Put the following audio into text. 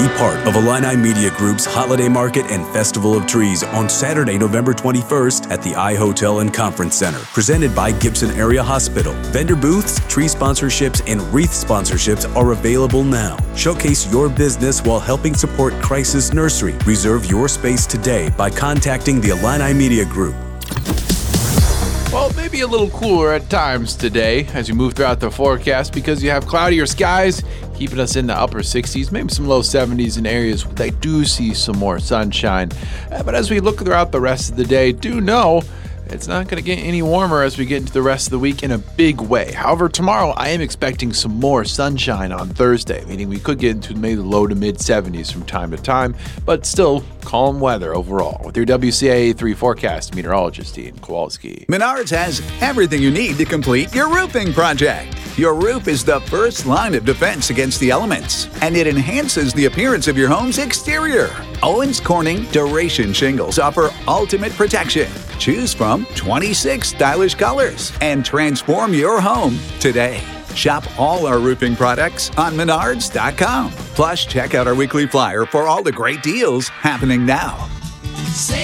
Be part of Illini Media Group's Holiday Market and Festival of Trees on Saturday, November 21st at the iHotel and Conference Center, presented by Gibson Area Hospital. Vendor booths, tree sponsorships, and wreath sponsorships are available now. Showcase your business while helping support Crisis Nursery. Reserve your space today by contacting the Illini Media Group. Well, maybe a little cooler at times today as you move throughout the forecast because you have cloudier skies, keeping us in the upper 60s, maybe some low 70s in areas that do see some more sunshine. But as we look throughout the rest of the day, do know it's not going to get any warmer as we get into the rest of the week in a big way. However, tomorrow I am expecting some more sunshine on Thursday, meaning we could get into maybe the low to mid 70s from time to time, but still calm weather overall. With your WCAA 3 forecast, meteorologist Ian Kowalski. Menards has everything you need to complete your roofing project. Your roof is the first line of defense against the elements, and it enhances the appearance of your home's exterior. Owens Corning Duration Shingles offer ultimate protection. Choose from 26 stylish colors and transform your home today. Shop all our roofing products on Menards.com. Plus, check out our weekly flyer for all the great deals happening now.